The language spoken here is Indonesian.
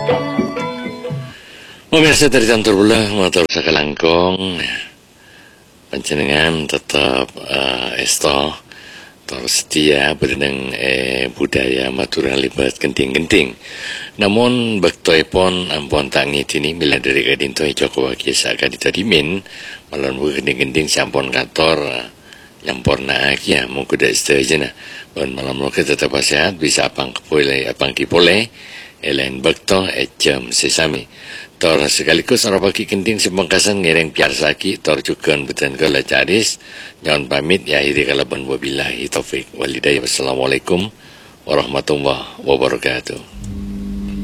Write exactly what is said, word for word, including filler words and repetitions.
Pemirsa dari kantor bola motor sakalangkong panjenengan tetap uh, esto tor setia berdeng eh, budaya Madura libat genting-genting. Namun bektoipon ampun tangi tini mila dari kadinto Joko Wakisa kadita dimin malan bu genting-genting sampun kantor nyamporna aja mau kuda istajana ban malam lo kita tetap sehat bisa apang kepole apang kipole elain bekto ecem sesami tor sekaligus orang pagi kenting sepengkasan ngereng piarsaki tor cukan betan kala caris nyawan pamit ya akhiri kalaban wabillahi taufik walidayah wassalamualaikum warahmatullahi wabarakatuh.